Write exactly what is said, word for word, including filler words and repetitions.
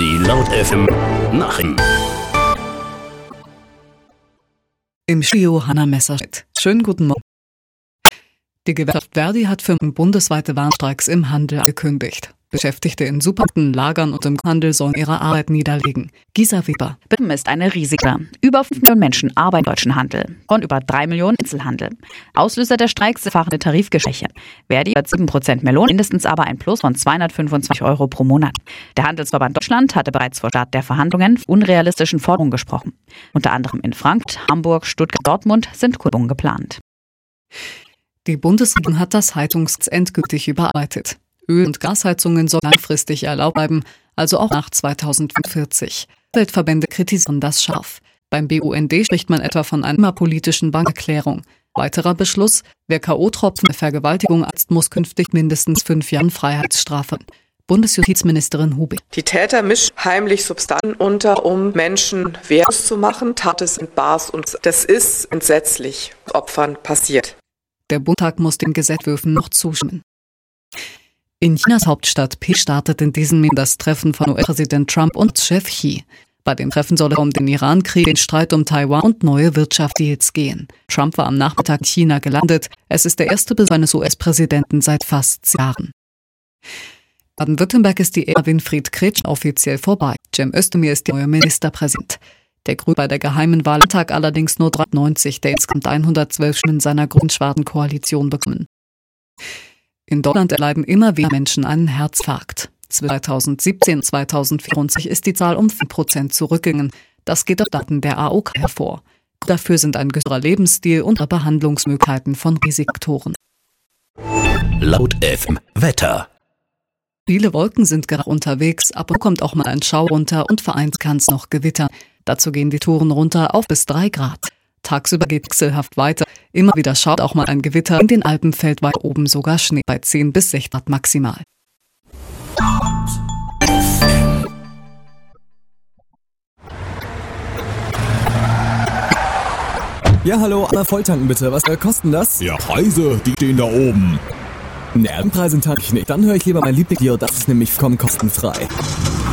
Die Laut F M Nachrichten. Im Studio Hanna Messerschmidt. Schönen guten Morgen. Die Gewerkschaft Verdi hat für bundesweite Warnstreiks im Handel angekündigt. Beschäftigte in Supermärkten, Lagern und im Handel sollen ihre Arbeit niederlegen. Gisa Weber. Bim ist eine Risiko. Über fünf Millionen Menschen arbeiten im deutschen Handel. Von über drei Millionen Einzelhandel. Auslöser der Streiks sind fahrende Tarifgespräche. Verdi hat sieben Prozent mehr Lohn, mindestens aber ein Plus von zweihundertfünfundzwanzig Euro pro Monat. Der Handelsverband Deutschland hatte bereits vor Start der Verhandlungen von unrealistischen Forderungen gesprochen. Unter anderem in Frankfurt, Hamburg, Stuttgart, Dortmund sind Kundgebungen geplant. Die Bundesregierung hat das Heizungsgesetz endgültig überarbeitet. Öl- und Gasheizungen sollen langfristig erlaubt bleiben, also auch nach zweitausendvierzig. Weltverbände kritisieren das scharf. Beim B U N D spricht man etwa von einer politischen Bankerklärung. Weiterer Beschluss: Wer K O-Tropfen der Vergewaltigung arzt, muss künftig mindestens fünf Jahren Freiheitsstrafe. Bundesjustizministerin Hube. Die Täter mischen heimlich Substanzen unter, um Menschen wehrlos zu machen. Taten sind Bars und das ist entsetzlich Opfern passiert. Der Bundestag muss den Gesetzentwürfen noch zustimmen. In Chinas Hauptstadt Peking startet in diesem Jahr das Treffen von U S-Präsident Trump und Chef Xi. Bei dem Treffen soll es um den Iran-Krieg, den Streit um Taiwan und neue Wirtschaftsdeals gehen. Trump war am Nachmittag in China gelandet. Es ist der erste Besuch eines U S-Präsidenten seit fast zehn Jahren. In Baden-Württemberg ist die Ära Winfried Kretschmann offiziell vorbei. Cem Özdemir ist der neue Ministerpräsident. Der Grüne bei der geheimen Wahl Landtag allerdings nur dreiundneunzig, der insgesamt hundertzwölf Stimmen seiner grün-schwarzen Koalition bekommen. In Deutschland erleiden immer weniger Menschen einen Herzinfarkt. zweitausendsiebzehn und zweitausendvierundzwanzig ist die Zahl um fünf Prozent zurückgegangen. Das geht aus Daten der A O K hervor. Dafür sind ein gesünderer Lebensstil und Behandlungsmöglichkeiten von Risikofaktoren. Laut F M Wetter. Viele Wolken sind gerade unterwegs, ab und kommt auch mal ein Schauer runter und vereinzelt kann es noch gewittern. Dazu gehen die Touren runter auf bis drei Grad. Tagsüber geht wechselhaft weiter. Immer wieder schaut auch mal ein Gewitter. In den Alpen fällt weit oben sogar Schnee bei zehn bis sechzehn Grad maximal. Ja, hallo, einmal volltanken bitte. Was äh, kosten das? Ja, Preise, die stehen da oben. Ne, Preise tank ich nicht. Dann höre ich lieber mein Lieblingslied, das ist nämlich vollkommen kostenfrei.